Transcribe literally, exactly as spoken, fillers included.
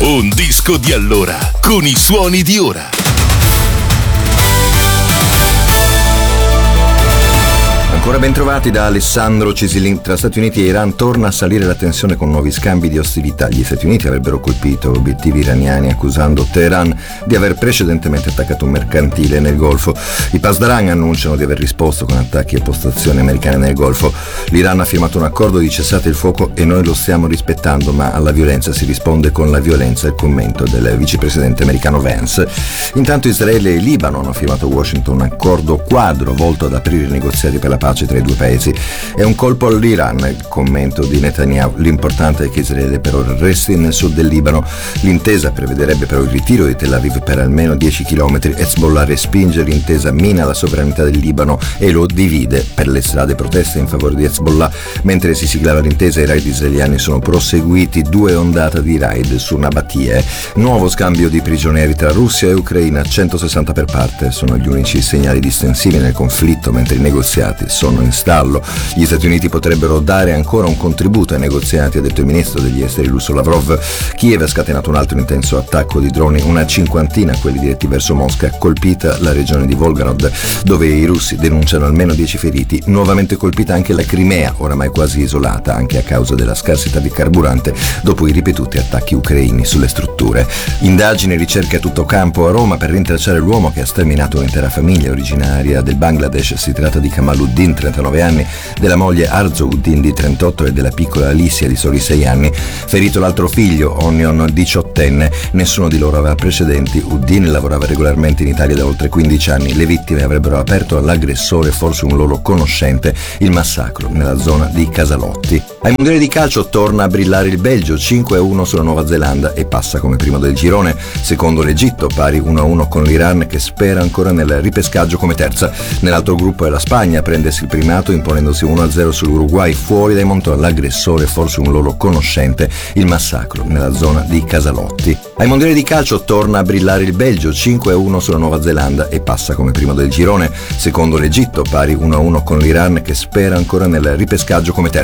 Un disco di allora, con i suoni di ora. Ancora ben trovati da Alessandro Cisilin. Tra Stati Uniti e Iran torna a salire la tensione con nuovi scambi di ostilità. Gli Stati Uniti avrebbero colpito obiettivi iraniani accusando Teheran di aver precedentemente attaccato un mercantile nel Golfo. I Pasdaran annunciano di aver risposto con attacchi a postazioni americane nel Golfo. L'Iran ha firmato un accordo di cessate il fuoco e noi lo stiamo rispettando, ma alla violenza si risponde con la violenza, il commento del vicepresidente americano Vance. Intanto Israele e Libano hanno firmato a Washington un accordo quadro volto ad aprire i negoziati per la pace tra i due paesi. È un colpo all'Iran, il commento di Netanyahu. L'importante è che Israele però resti nel sud del Libano. L'intesa prevederebbe però il ritiro di Tel Aviv per almeno dieci chilometri. Hezbollah respinge l'intesa, mina la sovranità del Libano e lo divide. Per le strade proteste in favore di Hezbollah. Mentre si siglava l'intesa, i raid israeliani sono proseguiti, due ondate di raid su Nabatie. Nuovo scambio di prigionieri tra Russia e Ucraina, centosessanta per parte. Sono gli unici segnali distensivi nel conflitto, mentre i negoziati sono in stallo. Gli Stati Uniti potrebbero dare ancora un contributo ai negoziati, ha detto il ministro degli esteri russo Lavrov. Kiev ha scatenato un altro intenso attacco di droni, una cinquantina quelli diretti verso Mosca, colpita la regione di Volgorod, dove i russi denunciano almeno dieci feriti. Nuovamente colpita anche la Crimea, oramai quasi isolata anche a causa della scarsità di carburante dopo i ripetuti attacchi ucraini sulle strutture. Indagini e ricerche a tutto campo a Roma per rintracciare l'uomo che ha sterminato un'intera famiglia originaria del Bangladesh. Si tratta di Kamaluddin, trentanove anni, della moglie Arzo Uddin di trentotto e della piccola Alicia di soli sei anni. Ferito l'altro figlio, Onion, diciottenne. Nessuno di loro aveva precedenti. Uddin lavorava regolarmente in Italia da oltre quindici anni. Le vittime avrebbero aperto all'aggressore, forse un loro conoscente, il massacro nella zona di Casalotti. Ai mondiali di calcio torna a brillare il Belgio, cinque a uno sulla Nuova Zelanda e passa come primo del girone. Secondo l'Egitto, pari uno a uno con l'Iran che spera ancora nel ripescaggio come terza. Nell'altro gruppo è la Spagna a prendersi il primato imponendosi uno a zero sull'Uruguay. Fuori dai mondiali l'aggressore, forse un loro conoscente, il massacro nella zona di Casalotti. Ai mondiali di calcio torna a brillare il Belgio, cinque a uno sulla Nuova Zelanda e passa come primo del girone. Secondo l'Egitto, pari uno a uno con l'Iran che spera ancora nel ripescaggio come terza.